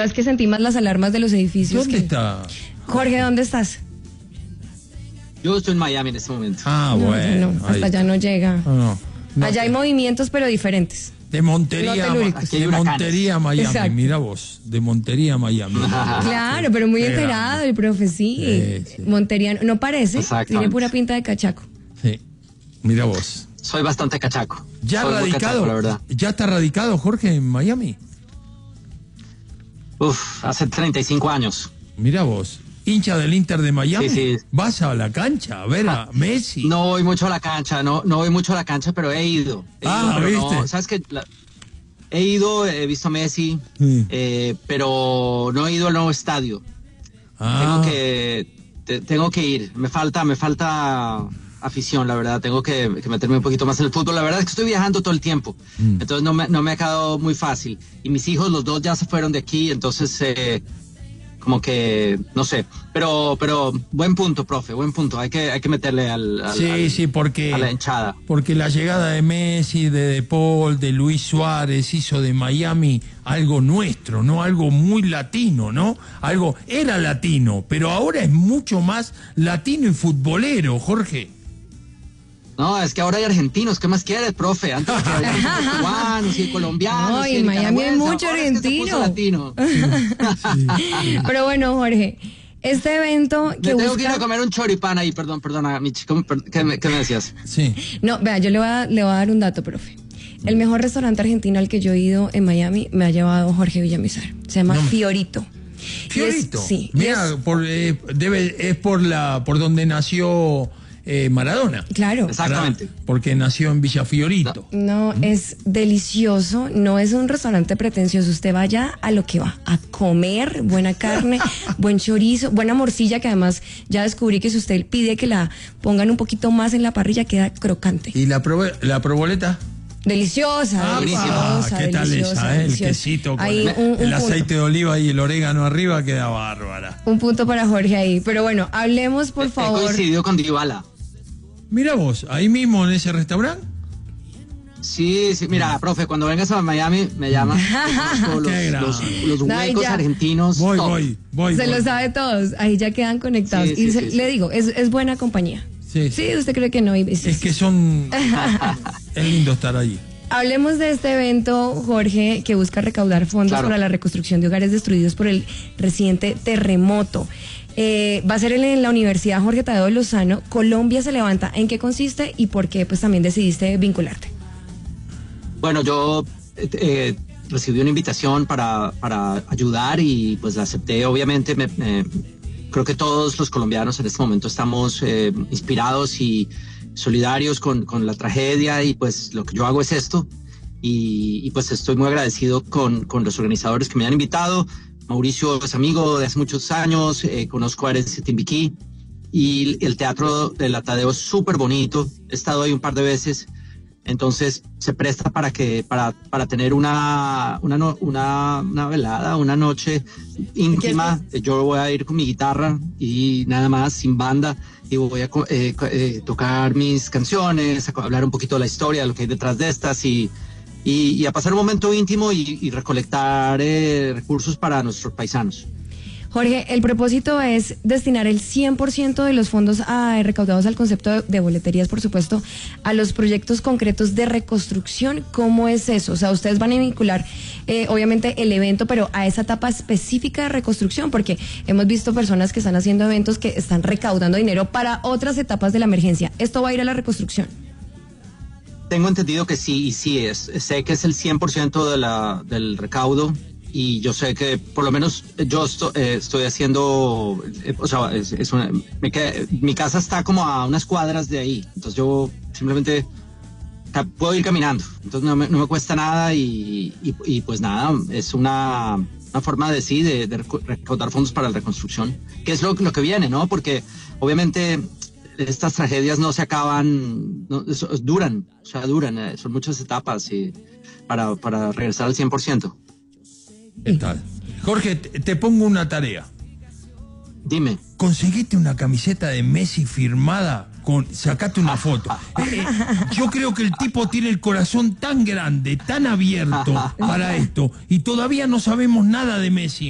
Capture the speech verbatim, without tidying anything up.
No, es que sentí más las alarmas de los edificios. ¿Dónde que... está? Jorge, ¿dónde estás? Yo estoy en Miami en este momento. Ah, No, bueno. no, hasta allá no llega. No, no, no Allá te- hay movimientos, pero diferentes. De Montería, No telúricos. Aquí de hay huracanes. Montería a Miami, Exacto. mira vos, de Montería a Miami. Claro, pero muy Qué enterado grande. el profe, sí. Sí, sí. Monteriano, no parece, Exactamente. tiene pura pinta de cachaco. Sí, mira vos. Soy bastante cachaco. ¿Ya Soy muy radicado? cachaco, la verdad. ¿Ya está radicado Jorge en Miami? Uf, hace treinta y cinco años. Mira vos, hincha del Inter de Miami. Sí, sí. ¿Vas a la cancha a ver a Messi? No voy mucho a la cancha, no, no voy mucho a la cancha, pero he ido. He Ah, ido, pero no, ¿viste? ¿sabes qué? La- he ido, he visto a Messi, Sí. eh, pero no he ido al nuevo estadio. Ah, Tengo que, te- tengo que ir. Me falta, me falta afición, la verdad. Tengo que, que meterme un poquito más en el fútbol. La verdad es que estoy viajando todo el tiempo, Mm. entonces no me, no me ha quedado muy fácil. Y mis hijos, los dos ya se fueron de aquí, entonces eh, como que no sé. Pero, pero buen punto, profe, buen punto. Hay que, hay que meterle al, al- sí, al- sí, porque, a la hinchada. porque la llegada de Messi, de De Paul, de Luis Suárez hizo de Miami algo nuestro, ¿no? Algo muy latino, ¿no? Algo, era latino, pero ahora es mucho más latino y futbolero, Jorge. No, es que ahora hay argentinos. ¿Qué más quieres, profe? Antes que había cubanos y colombianos. No, y en Miami hay nicaragüenses, mucho ahora es que se puso argentino. latino. Pero bueno, Jorge, este evento Me que tengo busca... que ir a comer un choripán ahí, perdón, perdona, Michi, ¿cómo- per- ¿qué me, qué me decías? Sí. No, vea, yo le voy, a, le voy a dar un dato, profe. El mejor restaurante argentino al que yo he ido en Miami me ha llevado Jorge Villamizar. Se llama No me- Fiorito. Fiorito. Y es- sí. y Mira, es- por, eh, debe, es por la, por donde nació eh, Maradona. claro. Exactamente. Porque nació en Villa Fiorito. No, es delicioso, no es un restaurante pretencioso, usted vaya a lo que va, a comer buena carne, buen chorizo, buena morcilla, que además ya descubrí que si usted pide que la pongan un poquito más en la parrilla queda crocante. ¿Y la, probe- la proboleta? Deliciosa, Ah, deliciosa, ¿qué tal deliciosa, esa? eh? El deliciosa. quesito con Ahí el, un, un el punto, aceite de oliva y el orégano arriba queda bárbara. un punto para Jorge ahí, pero bueno, hablemos por He favor. coincidido con Dybala. Mira vos, ahí mismo en ese restaurante. Sí, sí, mira, profe, cuando vengas a Miami me llamas. Los, Qué los, grande. los Ay, huecos ya. argentinos. Voy, top. voy, voy. Se voy. lo sabe todos, ahí ya quedan conectados. Sí, y sí, se- sí, le sí. digo, es, es buena compañía. Sí, sí. Sí, usted cree que no. Y- Es que son... es lindo estar allí. Hablemos de este evento, Jorge, que busca recaudar fondos Claro. para la reconstrucción de hogares destruidos por el reciente terremoto. Eh, va a ser en la Universidad Jorge Tadeo Lozano. Colombia se levanta. ¿En qué consiste y por qué pues también decidiste vincularte? Bueno, yo eh, eh, recibí una invitación para, para ayudar y pues la acepté. Obviamente, me, me- creo que todos los colombianos en este momento estamos eh, inspirados y solidarios con, con la tragedia y pues lo que yo hago es esto. Y, y, pues estoy muy agradecido con, con los organizadores que me han invitado. Mauricio es amigo de hace muchos años, eh, conozco a Ares Timbiquí y el teatro de la Tadeo es súper bonito. He estado ahí un par de veces. Entonces se presta para que para, para tener una una, no- una una velada, una noche íntima. Yo voy a ir con mi guitarra y nada más, sin banda, y voy a co- eh, co- eh, tocar mis canciones, a co- hablar un poquito de la historia, de lo que hay detrás de estas y, y, y a pasar un momento íntimo y, y recolectar eh, recursos para nuestros paisanos. Jorge, el propósito es destinar el cien por ciento de los fondos ah, recaudados al concepto de, de boleterías, por supuesto, a los proyectos concretos de reconstrucción. ¿Cómo es eso? O sea, ustedes van a vincular, eh, obviamente, el evento, pero a esa etapa específica de reconstrucción, porque hemos visto personas que están haciendo eventos que están recaudando dinero para otras etapas de la emergencia. ¿Esto va a ir a la reconstrucción? Tengo entendido que sí, y sí es. Sé que es el cien por ciento de la, del recaudo. Y yo sé que por lo menos yo esto, eh, estoy haciendo, eh, o sea, es, es una, me queda- mi casa está como a unas cuadras de ahí, entonces yo simplemente ca- puedo ir caminando, entonces no me, no me cuesta nada y, y, y pues nada, es una, una forma de sí, de, de recu- recaudar fondos para la reconstrucción, que es lo, lo que viene, ¿no? Porque obviamente estas tragedias no se acaban, no, eso- duran, o sea, duran, eh, son muchas etapas y para, para regresar al cien por ciento. ¿Qué tal? Jorge, te, te pongo una tarea. Dime. Conseguiste una camiseta de Messi firmada con, sacate una foto. Eh, eh, yo creo que el tipo tiene el corazón tan grande, tan abierto para esto, y todavía no sabemos nada de Messi.